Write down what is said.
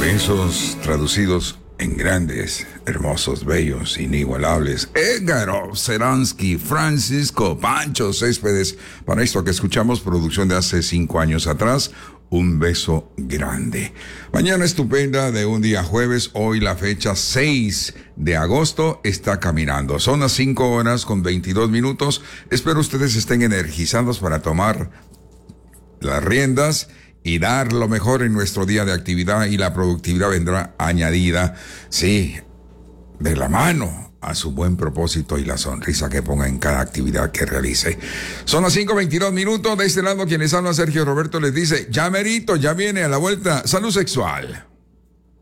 Besos traducidos en grandes, hermosos, bellos, inigualables. Edgar Seransky, Francisco Pancho Céspedes. Para esto que escuchamos, producción de hace 5 años atrás, un beso grande. Mañana estupenda de un día jueves. Hoy la fecha 6 de agosto está caminando. Son las 5:22. Espero ustedes estén energizados para tomar las riendas y dar lo mejor en nuestro día de actividad, y la productividad vendrá añadida, sí, de la mano a su buen propósito y la sonrisa que ponga en cada actividad que realice. Son las 5:22. De este lado, quienes hablan, Sergio Roberto, les dice, ya merito, ya viene a la vuelta, Salud Sexual.